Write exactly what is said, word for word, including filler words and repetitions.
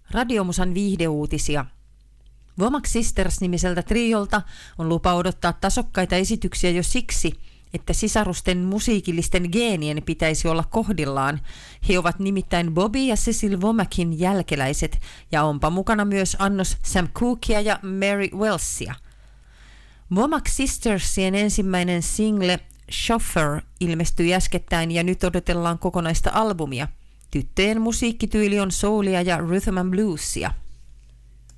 Radiomusan viihdeuutisia. Womack Sisters-nimiseltä triolta on lupa odottaa tasokkaita esityksiä jo siksi, että sisarusten musiikillisten geenien pitäisi olla kohdillaan. He ovat nimittäin Bobby ja Cecil Womackin jälkeläiset, ja onpa mukana myös annos Sam Cookia ja Mary Welsia. Womack Sistersien ensimmäinen single Chauffeur ilmestyi äskettäin ja nyt odotellaan kokonaista albumia. Tyttöjen musiikkityyli on soulia ja rhythm and bluesia.